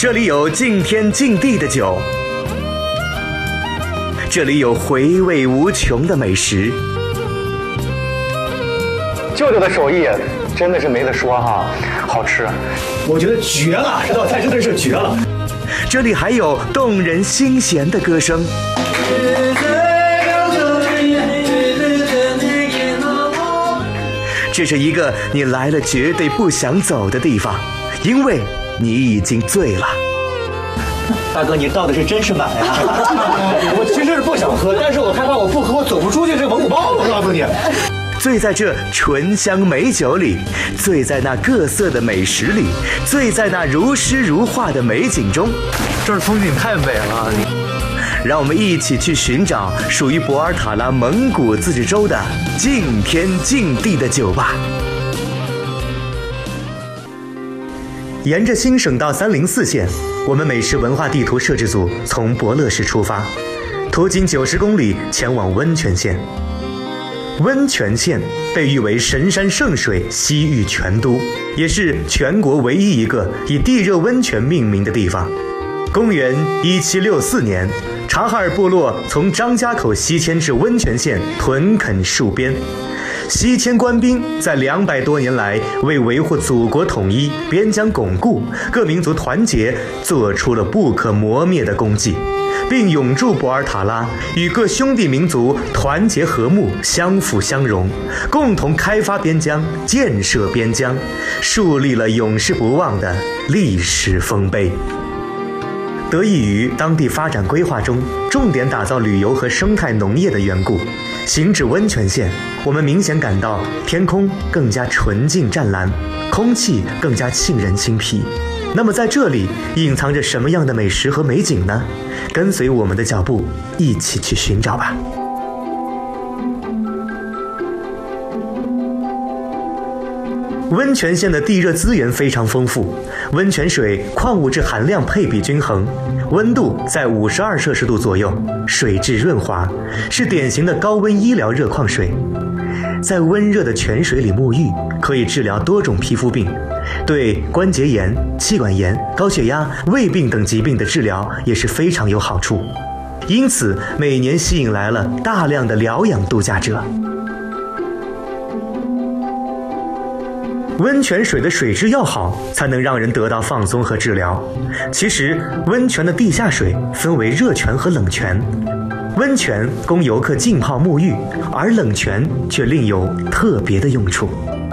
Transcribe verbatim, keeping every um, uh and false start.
这里有敬天敬地的酒，这里有回味无穷的美食。 舅舅的手艺真的是没得说哈，好吃， 我觉得绝了，这道菜真的是绝了。 这里还有动人心弦的歌声。这是一个你来了绝对不想走的地方，因为你已经醉了。 大哥，你倒的是真是满呀！我其实是不想喝，但是我害怕我不喝我走不出去这蒙古包，我告诉你。 醉在这醇香美酒里，醉在那各色的美食里，醉在那如诗如画的美景中。 这儿风景太美了， 让我们一起去寻找属于博尔塔拉蒙古自治州的敬天敬地的酒吧。沿着新省道三零四线，我们美食文化地图摄制组从博乐市出发，途经九十公里前往温泉县。温泉县被誉为神山圣水西域泉都，也是全国唯一一个以地热温泉命名的地方。公元一七六四年，察哈尔部落从张家口西迁至温泉县屯垦戍边。西迁官兵在两百多年来为维护祖国统一、边疆巩固、各民族团结做出了不可磨灭的功绩，并永驻博尔塔拉，与各兄弟民族团结和睦、相辅相融，共同开发边疆、建设边疆，树立了永世不忘的历史丰碑。得益于当地发展规划中重点打造旅游和生态农业的缘故，行至温泉县，我们明显感到天空更加纯净湛蓝，空气更加沁人心脾。那么在这里隐藏着什么样的美食和美景呢？跟随我们的脚步一起去寻找吧。温泉县的地热资源非常丰富，温泉水矿物质含量配比均衡，温度在五十二摄氏度左右，水质润滑，是典型的高温医疗热矿水。在温热的泉水里沐浴，可以治疗多种皮肤病，对关节炎、气管炎、高血压、胃病等疾病的治疗也是非常有好处。因此，每年吸引来了大量的疗养度假者。温泉水的水质要好，才能让人得到放松和治疗。其实，温泉的地下水分为热泉和冷泉，温泉供游客浸泡沐浴，而冷泉却另有特别的用处。